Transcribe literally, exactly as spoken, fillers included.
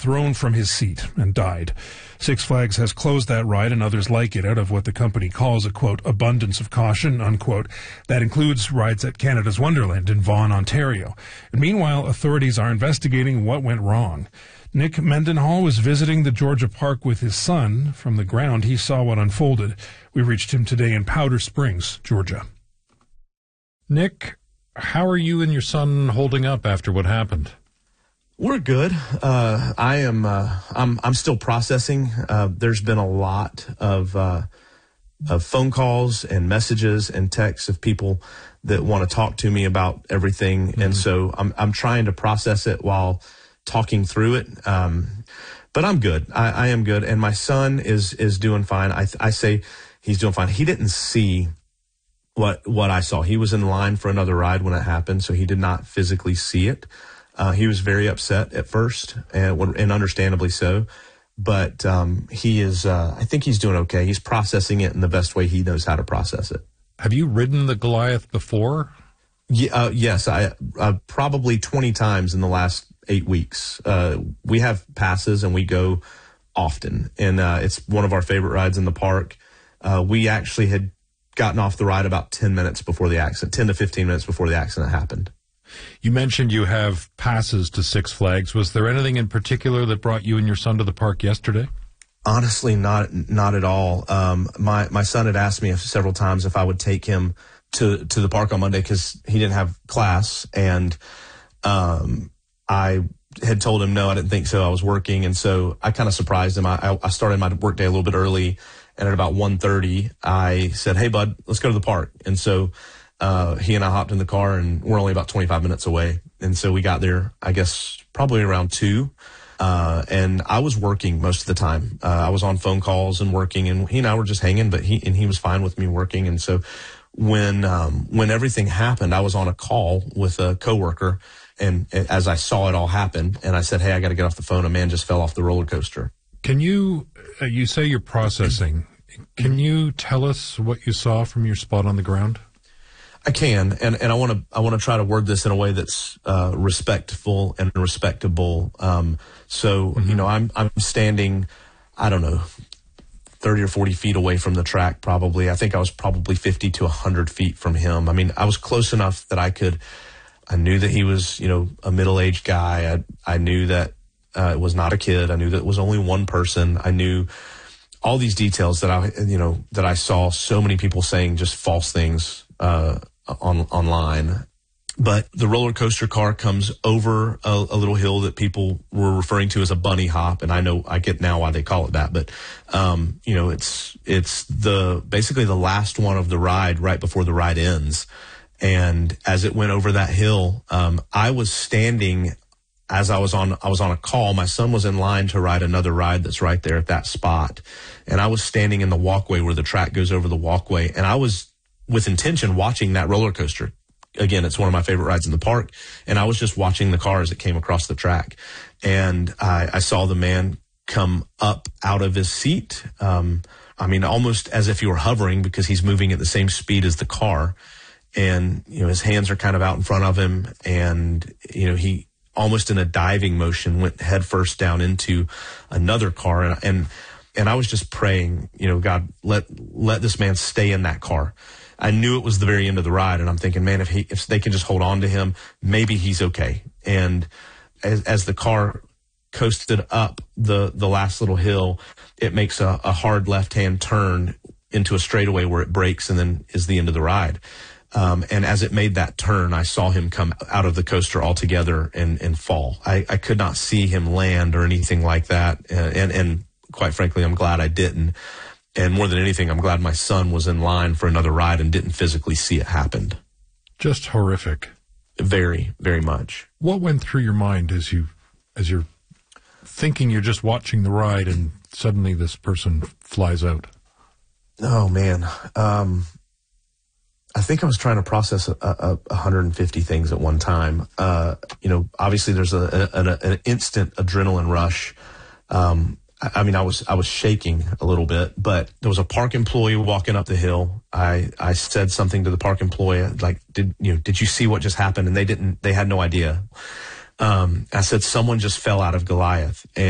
thrown from his seat and died. Six Flags has closed that ride and others like it out of what the company calls a, quote, abundance of caution, unquote. That includes rides at Canada's Wonderland in Vaughan, Ontario. And meanwhile, authorities are investigating what went wrong. Nick Mendenhall was visiting the Georgia Park with his son. From the ground, he saw what unfolded. We reached him today in Powder Springs, Georgia. Nick, how are you and your son holding up after what happened? We're good. Uh, I am. Uh, I'm. I'm still processing. Uh, there's been a lot of uh, of phone calls and messages and texts of people that want to talk to me about everything, mm-hmm. and so I'm. I'm trying to process it while talking through it. Um, but I'm good. I, I am good, and my son is is doing fine. I I say he's doing fine. He didn't see what what I saw. He was in line for another ride when it happened, so he did not physically see it. Uh, he was very upset at first, and, and understandably so. But um, he is, uh, I think he's doing okay. He's processing it in the best way he knows how to process it. Have you ridden the Goliath before? Yeah, uh, yes, I uh, probably twenty times in the last eight weeks. Uh, we have passes, and we go often. And uh, it's one of our favorite rides in the park. Uh, we actually had gotten off the ride about ten minutes before the accident, ten to fifteen minutes before the accident happened. You mentioned you have passes to Six Flags. Was there anything in particular that brought you and your son to the park yesterday? Honestly, not not at all. Um, my my son had asked me several times if I would take him to to the park on Monday because he didn't have class, and um, I had told him no, I didn't think so. I was working, and so I kind of surprised him. I, I started my work day a little bit early, and at about one thirty, I said, "Hey, bud, let's go to the park." And so Uh, he and I hopped in the car, and we're only about twenty-five minutes away. And so we got there, I guess, probably around two. Uh, and I was working most of the time. Uh, I was on phone calls and working, and he and I were just hanging, but he, and he was fine with me working. And so when, um, when everything happened, I was on a call with a coworker, and as I saw it all happen, and I said, "Hey, I got to get off the phone. A man just fell off the roller coaster." Can you, uh, you say you're processing. Can you tell us what you saw from your spot on the ground? I can, and, and I want to I want to try to word this in a way that's uh, respectful and respectable. Um, so mm-hmm. you know, I'm I'm standing, I don't know, thirty or forty feet away from the track. Probably, I think I was probably fifty to a hundred feet from him. I mean, I was close enough that I could. I knew that he was, you know, a middle-aged guy. I I knew that uh, it was not a kid. I knew that it was only one person. I knew all these details that I you know that I saw so many people saying just false things Uh, on online. But the roller coaster car comes over a, a little hill that people were referring to as a bunny hop, and I know I get now why they call it that. But um, you know, it's it's the basically the last one of the ride right before the ride ends. And as it went over that hill, um, I was standing as I was on I was on a call. My son was in line to ride another ride that's right there at that spot, and I was standing in the walkway where the track goes over the walkway, and I was with intention watching that roller coaster. Again, it's one of my favorite rides in the park. And I was just watching the car as it came across the track. And I, I saw the man come up out of his seat. Um, I mean, almost as if he were hovering because he's moving at the same speed as the car. And, you know, his hands are kind of out in front of him. And, you know, he almost in a diving motion went head first down into another car. And, and, and I was just praying, you know, God, let, let this man stay in that car. I knew it was the very end of the ride, and I'm thinking, man, if he, if they can just hold on to him, maybe he's okay. And as, as the car coasted up the, the last little hill, it makes a, a hard left-hand turn into a straightaway where it breaks and then is the end of the ride. Um, and as it made that turn, I saw him come out of the coaster altogether and, and fall. I, I could not see him land or anything like that. And, and, and quite frankly, I'm glad I didn't. And more than anything, I'm glad my son was in line for another ride and didn't physically see it happen. Just horrific. Very, very much. What went through your mind as you, as you're thinking you're just watching the ride and suddenly this person flies out? Oh, man. Um, I think I was trying to process a, a, a hundred fifty things at one time. Uh, you know, obviously there's a, a, an, an instant adrenaline rush. Um, I mean, I was I was shaking a little bit, but there was a park employee walking up the hill. I, I said something to the park employee, like, did you know, did you see what just happened? And they didn't, they had no idea. Um, I said, someone just fell out of Goliath. And